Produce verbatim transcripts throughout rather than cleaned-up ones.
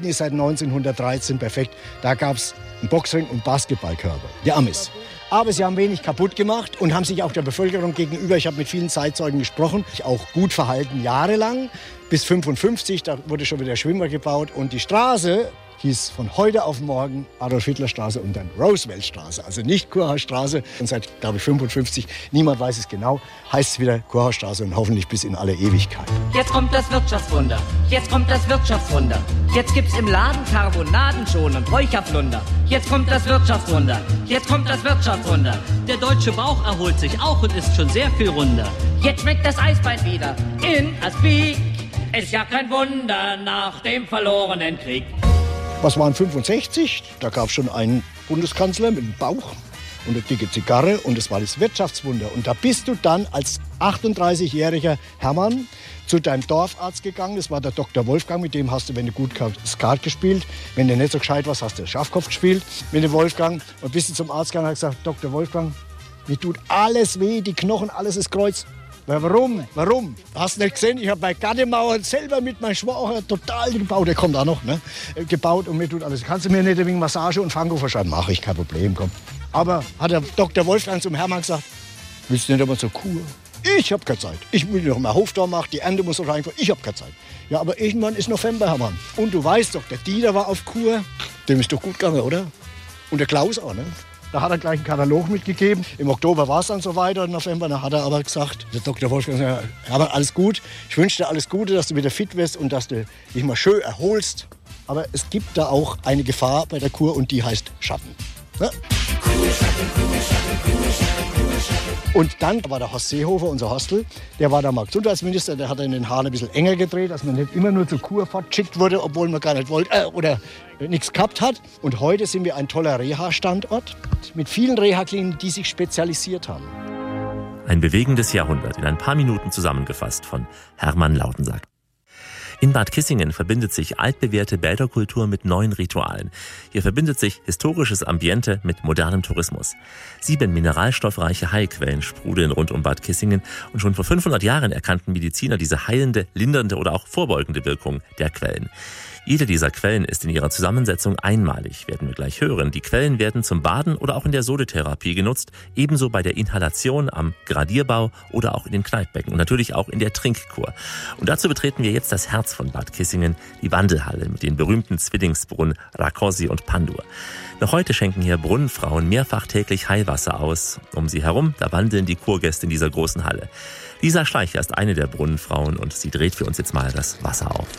Verhalten ist seit neunzehnhundertdreizehn perfekt. Da gab es einen Boxring und Basketballkörper. Die Amis. Aber sie haben wenig kaputt gemacht und haben sich auch der Bevölkerung gegenüber, ich habe mit vielen Zeitzeugen gesprochen, auch gut verhalten jahrelang. Bis fünfundfünfzig, da wurde schon wieder Schwimmer gebaut und die Straße hieß von heute auf morgen Adolf-Hitler-Straße und dann Roosevelt-Straße. Also nicht Kurhausstraße. Und seit, glaube ich, fünfundfünfzig, niemand weiß es genau, heißt es wieder Kurhausstraße und hoffentlich bis in alle Ewigkeit. Jetzt kommt das Wirtschaftswunder, jetzt kommt das Wirtschaftswunder. Jetzt gibt's im Laden Karbonaden schon und Räucherflunder. Jetzt kommt das Wirtschaftswunder, jetzt kommt das Wirtschaftswunder. Der deutsche Bauch erholt sich auch und ist schon sehr viel runder. Jetzt schmeckt das Eisbein wieder in Aspik. Ist ja kein Wunder nach dem verlorenen Krieg. Was waren fünfundsechzig? Da gab es schon einen Bundeskanzler mit einem Bauch und eine dicke Zigarre und das war das Wirtschaftswunder. Und da bist du dann als achtunddreißigjähriger Hermann zu deinem Dorfarzt gegangen. Das war der Doktor Wolfgang, mit dem hast du, wenn du gut Skat gespielt. Wenn du nicht so gescheit warst, hast du Schafkopf gespielt mit dem Wolfgang. Und bist du zum Arzt gegangen und hast gesagt, Doktor Wolfgang, mir tut alles weh, die Knochen, alles ist Kreuz. Warum? Warum? Hast du nicht gesehen? Ich habe bei Gademauer selber mit meinem Schwager total gebaut. Der kommt auch noch, ne? Gebaut und mir tut alles. Kannst du mir nicht wegen Massage und Fango verschreiben? Mach ich, kein Problem, komm. Aber hat der Doktor Wolfgang zum Hermann gesagt, willst du nicht einmal zur Kur? Ich hab keine Zeit. Ich will noch mal Hoftor machen, die Ernte muss noch reinfahren. Ich hab keine Zeit. Ja, aber irgendwann ist November, Hermann. Und du weißt doch, der Dieter war auf Kur. Dem ist doch gut gegangen, oder? Und der Klaus auch, ne? Da hat er gleich einen Katalog mitgegeben. Im Oktober war es dann so weiter, im November. Da hat er aber gesagt, der Doktor Wolfgang sagt, aber alles gut. Ich wünsche dir alles Gute, dass du wieder fit wirst und dass du dich mal schön erholst. Aber es gibt da auch eine Gefahr bei der Kur und die heißt Schatten. Ja? Und dann war der Horst Seehofer, unser Hostel, der war da mal Gesundheitsminister, der hat in den Haaren ein bisschen enger gedreht, dass man nicht immer nur zur Kur fortschickt wurde, obwohl man gar nicht wollte äh, oder nichts gehabt hat. Und heute sind wir ein toller Reha-Standort mit vielen Reha-Kliniken, die sich spezialisiert haben. Ein bewegendes Jahrhundert in ein paar Minuten zusammengefasst von Hermann Lautensack. In Bad Kissingen verbindet sich altbewährte Bäderkultur mit neuen Ritualen. Hier verbindet sich historisches Ambiente mit modernem Tourismus. Sieben mineralstoffreiche Heilquellen sprudeln rund um Bad Kissingen und schon vor fünfhundert Jahren erkannten Mediziner diese heilende, lindernde oder auch vorbeugende Wirkung der Quellen. Jede dieser Quellen ist in ihrer Zusammensetzung einmalig, werden wir gleich hören. Die Quellen werden zum Baden oder auch in der Sodetherapie genutzt, ebenso bei der Inhalation am Gradierbau oder auch in den Kneippbecken und natürlich auch in der Trinkkur. Und dazu betreten wir jetzt das Herz von Bad Kissingen, die Wandelhalle mit den berühmten Zwillingsbrunnen Rákóczi und Pandur. Noch heute schenken hier Brunnenfrauen mehrfach täglich Heilwasser aus. Um sie herum, da wandeln die Kurgäste in dieser großen Halle. Lisa Schleicher ist eine der Brunnenfrauen und sie dreht für uns jetzt mal das Wasser auf.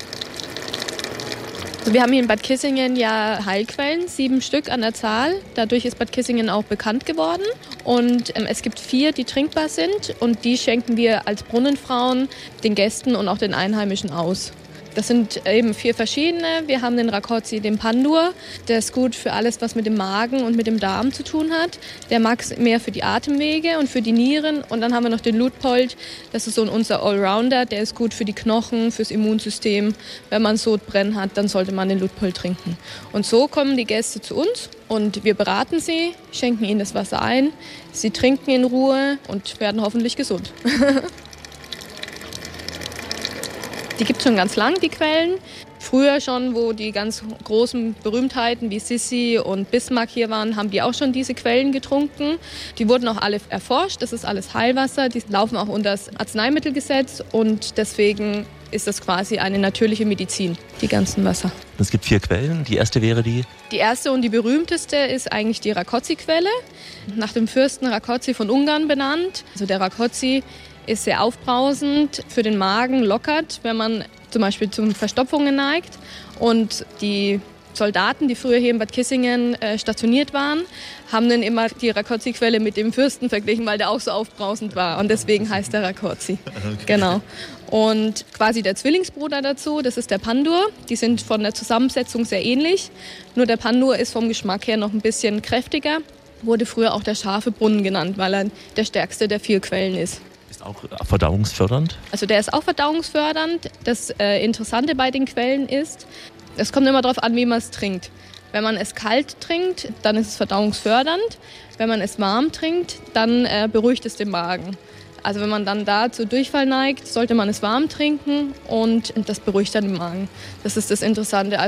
Also wir haben hier in Bad Kissingen ja Heilquellen, sieben Stück an der Zahl. Dadurch ist Bad Kissingen auch bekannt geworden. Und ähm, es gibt vier, die trinkbar sind. Und die schenken wir als Brunnenfrauen den Gästen und auch den Einheimischen aus. Das sind eben vier verschiedene. Wir haben den Rákóczi, den Pandur. Der ist gut für alles, was mit dem Magen und mit dem Darm zu tun hat. Der mag es mehr für die Atemwege und für die Nieren. Und dann haben wir noch den Luitpold. Das ist so unser Allrounder. Der ist gut für die Knochen, fürs Immunsystem. Wenn man Sodbrennen hat, dann sollte man den Luitpold trinken. Und so kommen die Gäste zu uns und wir beraten sie, schenken ihnen das Wasser ein. Sie trinken in Ruhe und werden hoffentlich gesund. Die gibt es schon ganz lang, die Quellen. Früher schon, wo die ganz großen Berühmtheiten wie Sissi und Bismarck hier waren, haben die auch schon diese Quellen getrunken. Die wurden auch alle erforscht, das ist alles Heilwasser. Die laufen auch unter das Arzneimittelgesetz und deswegen ist das quasi eine natürliche Medizin, die ganzen Wasser. Es gibt vier Quellen. Die erste wäre die? Die erste und die berühmteste ist eigentlich die Rákóczi-Quelle, nach dem Fürsten Rákóczi von Ungarn benannt. Also der Rákóczi ist sehr aufbrausend, für den Magen lockert, wenn man zum Beispiel zu Verstopfungen neigt. Und die Soldaten, die früher hier in Bad Kissingen äh, stationiert waren, haben dann immer die Rákóczi-Quelle mit dem Fürsten verglichen, weil der auch so aufbrausend war. Und deswegen heißt der Rákóczi. Okay. Genau. Und quasi der Zwillingsbruder dazu, das ist der Pandur. Die sind von der Zusammensetzung sehr ähnlich. Nur der Pandur ist vom Geschmack her noch ein bisschen kräftiger. Wurde früher auch der scharfe Brunnen genannt, weil er der stärkste der vier Quellen ist. Ist auch verdauungsfördernd? Also der ist auch verdauungsfördernd. Das äh, Interessante bei den Quellen ist, es kommt immer darauf an, wie man es trinkt. Wenn man es kalt trinkt, dann ist es verdauungsfördernd. Wenn man es warm trinkt, dann äh, beruhigt es den Magen. Also wenn man dann da zu Durchfall neigt, sollte man es warm trinken und das beruhigt dann den Magen. Das ist das Interessante.